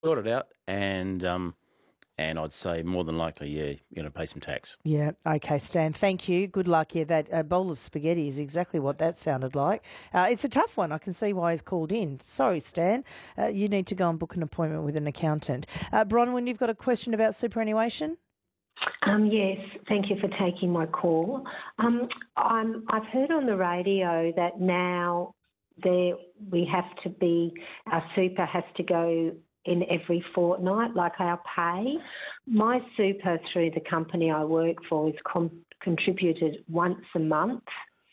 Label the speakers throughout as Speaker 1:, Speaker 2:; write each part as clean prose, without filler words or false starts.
Speaker 1: Sort it out, and I'd say more than likely, yeah, you're going to pay some tax.
Speaker 2: Yeah. Okay, Stan. Thank you. Good luck. Yeah, that bowl of spaghetti is exactly what that sounded like. It's a tough one. I can see why he's called in. Sorry, Stan. You need to go and book an appointment with an accountant. Bronwyn, you've got a question about superannuation?
Speaker 3: Yes, thank you for taking my call. I've heard on the radio that now our super has to go in every fortnight, like our pay. My super through the company I work for is contributed once a month,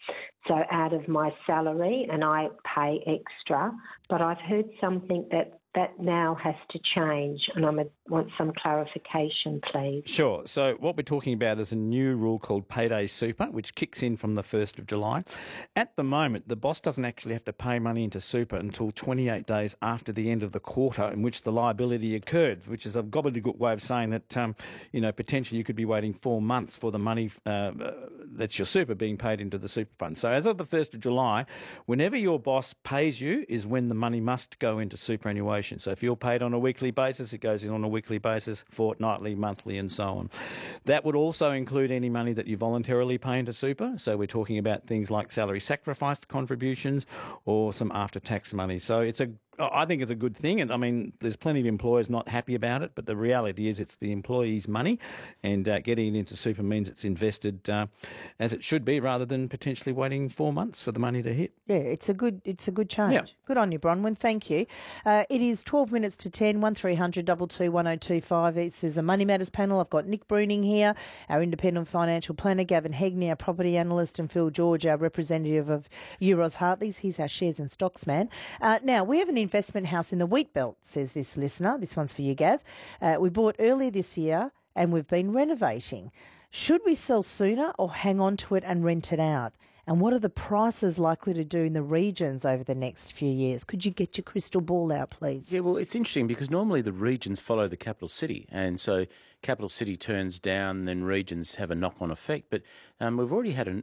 Speaker 3: so out of my salary, and I pay extra. But I've heard something that now has to change, and I want some clarification, please.
Speaker 4: Sure. So what we're talking about is a new rule called Payday Super, which kicks in from the 1st of July. At the moment, the boss doesn't actually have to pay money into Super until 28 days after the end of the quarter in which the liability occurred, which is a gobbledygook way of saying that, potentially you could be waiting 4 months for the money that's your super being paid into the super fund. So as of the 1st of July, whenever your boss pays you is when the money must go into superannuation. So if you're paid on a weekly basis, it goes in on a weekly basis, fortnightly, monthly, and so on. That would also include any money that you voluntarily pay into super. So we're talking about things like salary sacrifice contributions or some after-tax money. So I think it's a good thing. And I mean, there's plenty of employers not happy about it, but the reality is it's the employee's money, and getting it into super means it's invested as it should be rather than potentially waiting 4 months for the money to hit.
Speaker 2: Yeah, it's a good change.
Speaker 4: Yeah.
Speaker 2: Good on you, Bronwyn. Thank you. It is 12 minutes to 10, 1300 22 1025. This is a Money Matters panel. I've got Nick Bruning here, our independent financial planner, Gavin Hegney, our property analyst, and Phil George, our representative of Euros Hartleys. He's our shares and stocks man. Now, we have an investment house in the wheat belt, says this listener. This one's for you, Gav. We bought earlier this year and we've been renovating. Should we sell sooner or hang on to it and rent it out? And what are the prices likely to do in the regions over the next few years? Could you get your crystal ball out, please?
Speaker 1: Yeah, well, it's interesting because normally the regions follow the capital city, and so capital city turns down, then regions have a knock-on effect. But we've already had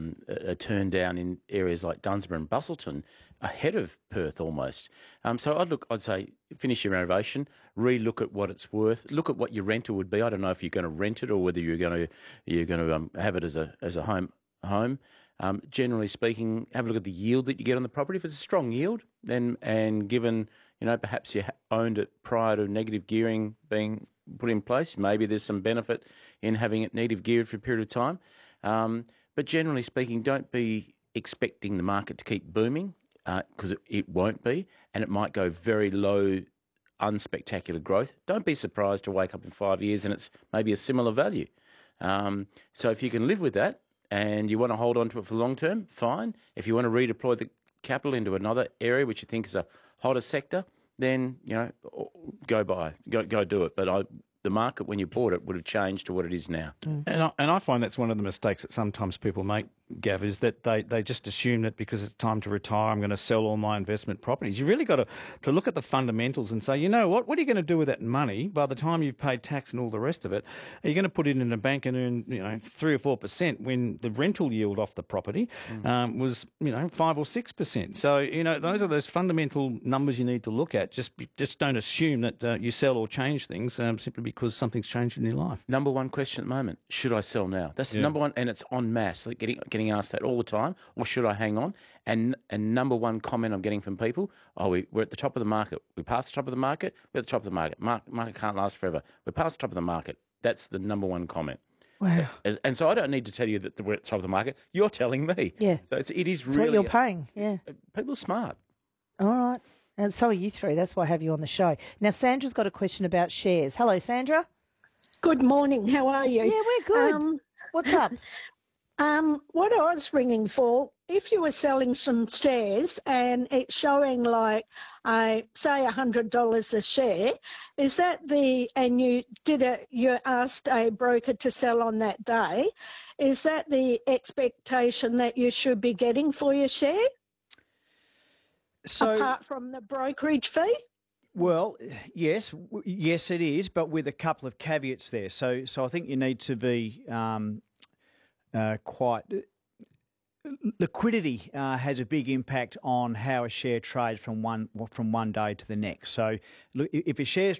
Speaker 1: a turn down in areas like Dunsborough and Busselton, ahead of Perth almost. So I'd say finish your renovation, re-look at what it's worth, look at what your rental would be. I don't know if you're going to rent it or whether you're going to have it as a home. Generally speaking, have a look at the yield that you get on the property. If it's a strong yield, then and given perhaps you owned it prior to negative gearing being put in place, maybe there's some benefit in having it negative geared for a period of time. But generally speaking, don't be expecting the market to keep booming because it won't be, and it might go very low, unspectacular growth. Don't be surprised to wake up in 5 years and it's maybe a similar value. So if you can live with that, and you want to hold on to it for the long term, fine. If you want to redeploy the capital into another area which you think is a hotter sector, then go do it. But the market when you bought it would have changed to what it is now.
Speaker 4: And I find that's one of the mistakes that sometimes people make, Gav, is that they just assume that because it's time to retire, I'm going to sell all my investment properties. You really got to look at the fundamentals and say, you know what are you going to do with that money by the time you've paid tax and all the rest of it? Are you going to put it in a bank and earn 3 or 4% when the rental yield off the property was 5 or 6%? So those are those fundamental numbers you need to look at. Just don't assume that you sell or change things simply because something's changed in your life.
Speaker 1: Number one question at the moment: should I sell now? That's the number one, and it's en masse. Like getting asked that all the time, or should I hang on? And number one comment I'm getting from people: we're at the top of the market. We passed the top of the market. We're at the top of the market. Market can't last forever. We're past the top of the market. That's the number one comment.
Speaker 2: Wow.
Speaker 1: And so I don't need to tell you that we're at the top of the market. You're telling me.
Speaker 2: Yeah.
Speaker 1: So it is
Speaker 2: It's
Speaker 1: really
Speaker 2: what you're paying. Yeah.
Speaker 1: People are smart.
Speaker 2: All right. And so are you three. That's why I have you on the show. Now, Sandra's got a question about shares. Hello, Sandra.
Speaker 5: Good morning. How are you?
Speaker 2: Yeah, we're good. What's up?
Speaker 5: What I was ringing for, if you were selling some shares and it's showing like, say $100 a share, is that you asked a broker to sell on that day, is that the expectation that you should be getting for your share?
Speaker 6: So,
Speaker 5: apart from the brokerage fee?
Speaker 6: Well, yes, it is, but with a couple of caveats there. So I think you need to be quite liquidity has a big impact on how a share trades from one day to the next. So, look, if a share's